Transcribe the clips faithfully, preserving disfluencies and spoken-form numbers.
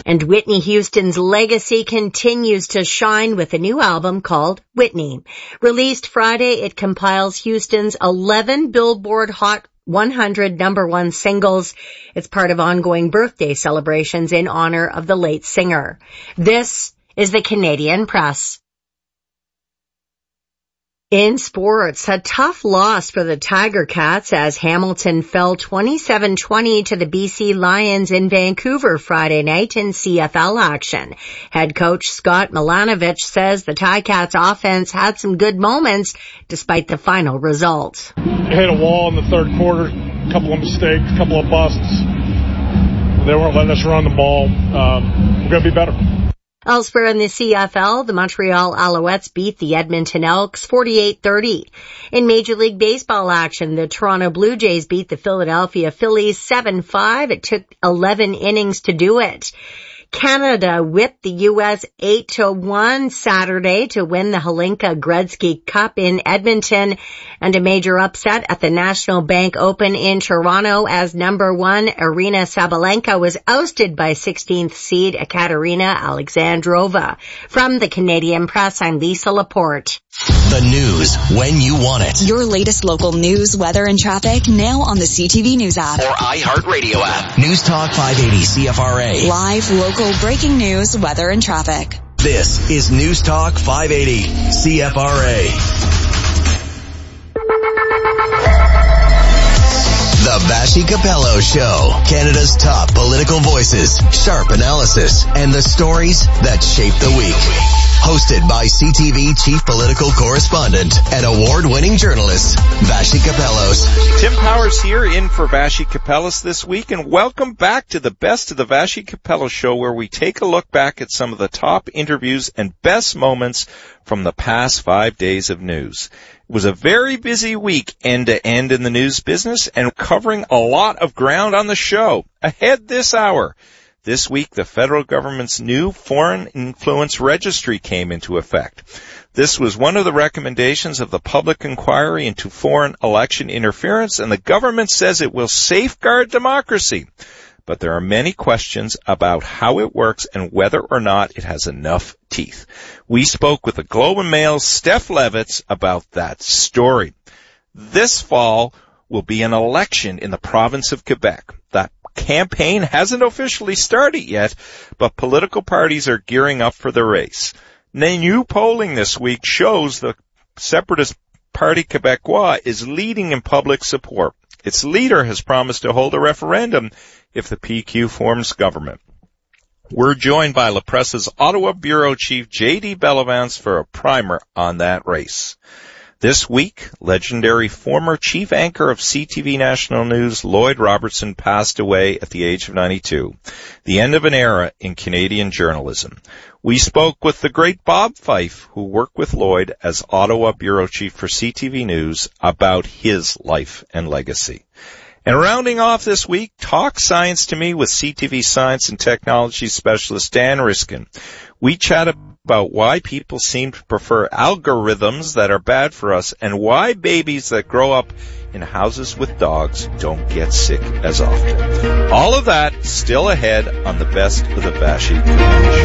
And Whitney Houston's legacy continues to shine with a new album called Whitney. Released Friday, it compiles Houston's eleven Billboard Hot one hundred number one singles. It's part of ongoing birthday celebrations in honor of the late singer. This is the Canadian Press. In sports, a tough loss for the Tiger Cats as Hamilton fell twenty-seven twenty to the B C Lions in Vancouver Friday night in C F L action. Head coach Scott Milanovich says the Ticats offense had some good moments despite the final result. Hit a wall in the third quarter, a couple of mistakes, a couple of busts. They weren't letting us run the ball. Um, we're going to be better. Elsewhere in the C F L, the Montreal Alouettes beat the Edmonton Elks forty-eight thirty. In Major League Baseball action, the Toronto Blue Jays beat the Philadelphia Phillies seven five. It took eleven innings to do it. Canada whipped the U S eight to one Saturday to win the Hlinka Gretzky Cup in Edmonton, and a major upset at the National Bank Open in Toronto as number one Aryna Sabalenka was ousted by sixteenth seed Ekaterina Alexandrova. From the Canadian Press, I'm Lisa Laporte. The news when you want it. Your latest local news, weather, and traffic now on the C T V News app. Or iHeartRadio app. News Talk five eighty C F R A. Live, local, breaking news, weather, and traffic. This is News Talk five eighty C F R A. The Vassy Capello Show. Canada's top political voices, sharp analysis, and the stories that shape the week. Hosted by C T V Chief Political Correspondent and award-winning journalist, Vassy Capellos. Tim Powers here in for Vassy Capellos this week, and welcome back to the Best of the Vassy Capello Show, where we take a look back at some of the top interviews and best moments from the past five days of news. It was a very busy week end-to-end in the news business and covering a lot of ground on the show. Ahead this hour, this week the federal government's new Foreign Influence Registry came into effect. This was one of the recommendations of the public inquiry into foreign election interference, and the government says it will safeguard democracy. But there are many questions about how it works and whether or not it has enough teeth. We spoke with the Globe and Mail's Steph Levitz about that story. This fall will be an election in the province of Quebec. That campaign hasn't officially started yet, but political parties are gearing up for the race. New polling this week shows the Separatist Party Québécois is leading in public support. Its leader has promised to hold a referendum if the P Q forms government. We're joined by La Presse's Ottawa Bureau Chief J D Bellavance for a primer on that race. This week, legendary former chief anchor of C T V National News, Lloyd Robertson, passed away at the age of ninety-two. The end of an era in Canadian journalism. We spoke with the great Bob Fife, who worked with Lloyd as Ottawa Bureau Chief for C T V News, about his life and legacy. And rounding off this week, Talk Science to Me with C T V science and technology specialist Dan Riskin. We chat about why people seem to prefer algorithms that are bad for us and why babies that grow up in houses with dogs don't get sick as often. All of that still ahead on the Best of the Vassy Capello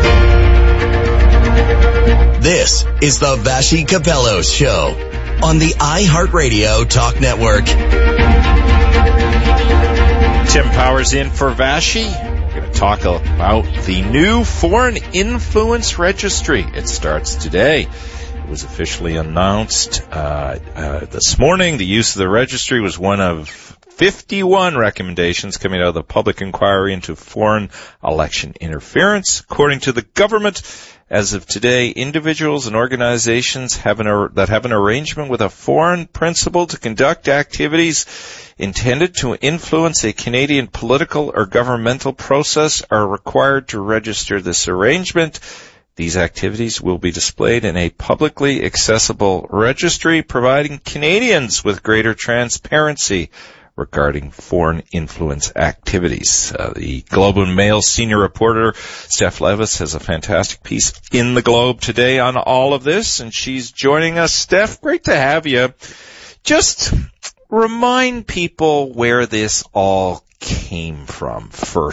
Show. This is the Vassy Capello Show on the iHeartRadio Talk Network. Tim Powers in for Vassy. We're going to talk about the new Foreign Influence Registry. It starts today. It was officially announced uh, uh, this morning. The use of the registry was one of fifty-one recommendations coming out of the public inquiry into foreign election interference. According to the government, as of today, individuals and organizations have an, that have an arrangement with a foreign principal to conduct activities intended to influence a Canadian political or governmental process are required to register this arrangement. These activities will be displayed in a publicly accessible registry, providing Canadians with greater transparency regarding foreign influence activities. Uh, the Globe and Mail senior reporter, Steph Levitz, has a fantastic piece in the Globe today on all of this, and she's joining us. Steph, great to have you. Just remind people where this all came from first.